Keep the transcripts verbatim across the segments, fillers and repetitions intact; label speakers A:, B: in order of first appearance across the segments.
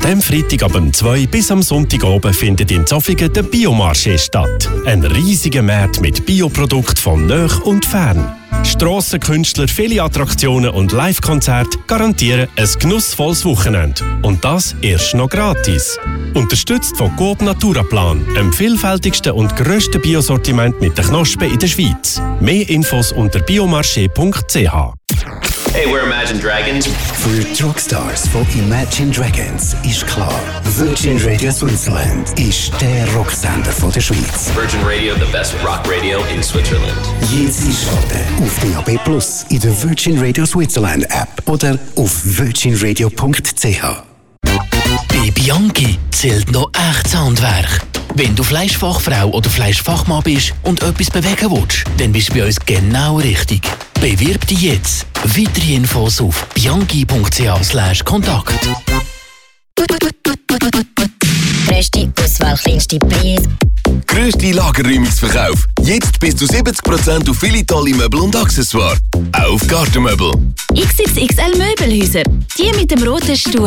A: diesem Freitag ab zwei bis am Sonntagabend findet in Zofingen der Biomarché statt. Ein riesiger Markt mit Bioprodukten von nah und fern. Strassenkünstler, viele Attraktionen und Live-Konzerte garantieren ein genussvolles Wochenende. Und das erst noch gratis. Unterstützt von Coop Naturaplan, dem vielfältigsten und grössten Biosortiment mit den Knospen in der Schweiz. Mehr Infos unter biomarché punkt c h.
B: Hey, we're Imagine Dragons.
C: Für die Rockstars von Imagine Dragons ist klar, Virgin Radio Switzerland ist der Rocksender von der Schweiz.
B: Virgin Radio, the best rock radio in Switzerland.
C: Jetzt einschalten auf D A B Plus, in der Virgin Radio Switzerland App oder auf virgin radio punkt c h.
D: Bei Bianchi zählt noch echtes Handwerk. Wenn du Fleischfachfrau oder Fleischfachmann bist und etwas bewegen willst, dann bist du bei uns genau richtig. Bewirb dich jetzt. Weitere Infos auf bianchi punkt c h slash kontakt.
E: Grösste Auswahl, kleinste Preise.
F: Grösste Lagerräumungsverkauf. Jetzt bis zu siebzig Prozent auf viele tolle Möbel und Accessoires. Auch auf Gartenmöbel.
E: X X X L Möbelhäuser. Die mit dem roten Stuhl.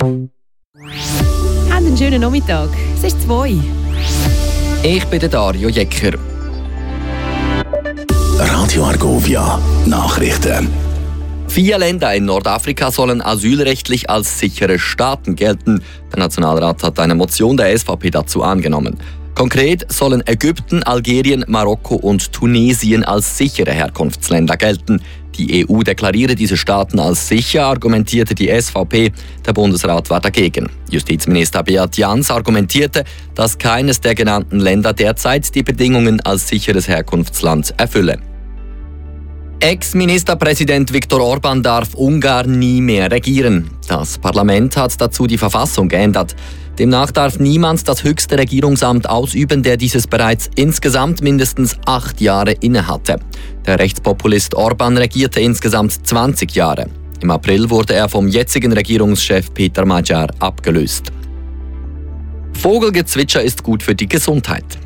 G: Habt einen schönen Nachmittag. Es ist zwei.
H: Ich bin der Dario Jecker.
C: Radio Argovia Nachrichten.
H: Vier Länder in Nordafrika sollen asylrechtlich als sichere Staaten gelten. Der Nationalrat hat eine Motion der S V P dazu angenommen. Konkret sollen Ägypten, Algerien, Marokko und Tunesien als sichere Herkunftsländer gelten. Die E U deklariere diese Staaten als sicher, argumentierte die S V P. Der Bundesrat war dagegen. Justizminister Beat Jans argumentierte, dass keines der genannten Länder derzeit die Bedingungen als sicheres Herkunftsland erfülle. Ex-Ministerpräsident Viktor Orban darf Ungarn nie mehr regieren. Das Parlament hat dazu die Verfassung geändert. Demnach darf niemand das höchste Regierungsamt ausüben, der dieses bereits insgesamt mindestens acht Jahre innehatte. Der Rechtspopulist Orban regierte insgesamt zwanzig Jahre. Im April wurde er vom jetzigen Regierungschef Peter Magyar abgelöst. Vogelgezwitscher ist gut für die Gesundheit.